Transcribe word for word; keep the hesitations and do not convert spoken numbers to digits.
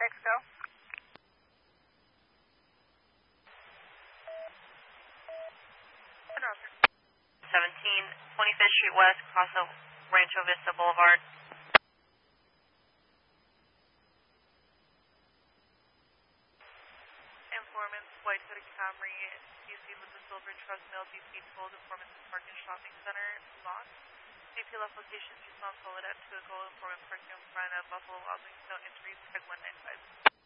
six, go. seventeen, twenty-fifth Street West, across of Rancho Vista Boulevard. Informants, white hooded Camry, D C with the silver Trustmail, D C told informants in Park and Shopping Center, locked. D P left location, East Mount Soledad to go informant parking in front of Buffalo Wild Wings, no entries, tag one nine five.